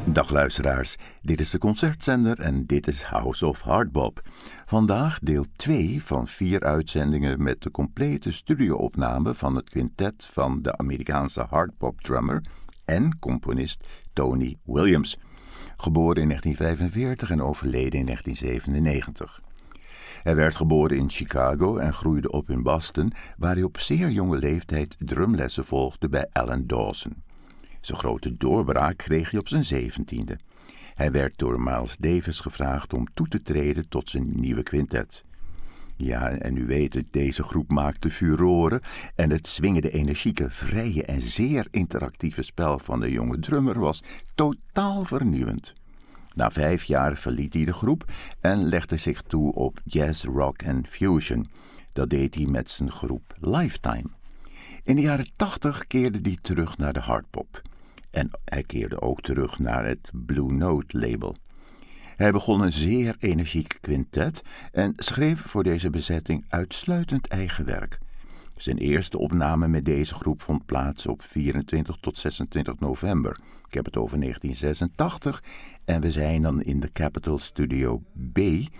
Dag luisteraars, dit is de Concertzender en dit is House of Hardbop. Vandaag deel 2 van 4 uitzendingen met de complete studioopname van het quintet van de Amerikaanse hardbop-drummer en componist Tony Williams. Geboren in 1945 en overleden in 1997. Hij werd geboren in Chicago en groeide op in Boston, waar hij op zeer jonge leeftijd drumlessen volgde bij Alan Dawson. Zijn grote doorbraak kreeg hij op zijn 17e. Hij werd door Miles Davis gevraagd om toe te treden tot zijn nieuwe quintet. Ja, en u weet het, deze groep maakte furoren en het swingende, energieke, vrije en zeer interactieve spel van de jonge drummer was totaal vernieuwend. Na 5 jaar verliet hij de groep en legde zich toe op jazz, rock en fusion. Dat deed hij met zijn groep Lifetime. In de jaren 80 keerde hij terug naar de hardpop. En hij keerde ook terug naar het Blue Note label. Hij begon een zeer energiek quintet en schreef voor deze bezetting uitsluitend eigen werk. Zijn eerste opname met deze groep vond plaats op 24 tot 26 november. Ik heb het over 1986 en we zijn dan in de Capitol Studio B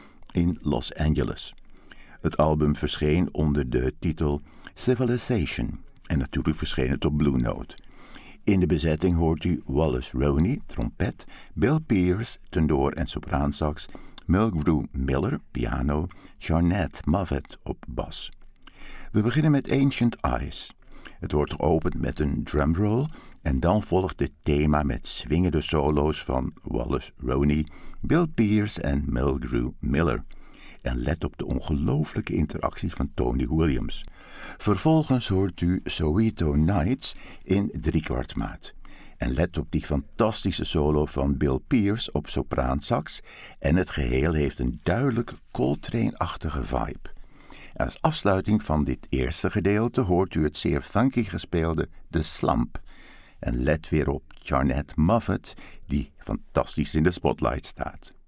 in Los Angeles. Het album verscheen onder de titel Civilization en natuurlijk verscheen het op Blue Note. In de bezetting hoort u Wallace Roney, trompet, Bill Pierce, tenor en sopraansax, Mulgrew Miller, piano, Jarnette Moffett op bas. We beginnen met Ancient Eyes. Het wordt geopend met een drumroll en dan volgt het thema met swingende solo's van Wallace Roney, Bill Pierce en Mulgrew Miller. En let op de ongelooflijke interactie van Tony Williams. Vervolgens hoort u Soweto Nights in 3/4 maat. En let op die fantastische solo van Bill Pierce op sopraansax en het geheel heeft een duidelijk Coltrane-achtige vibe. En als afsluiting van dit eerste gedeelte hoort u het zeer funky gespeelde The Slump. En let weer op Jarnette Moffett, die fantastisch in de spotlight staat.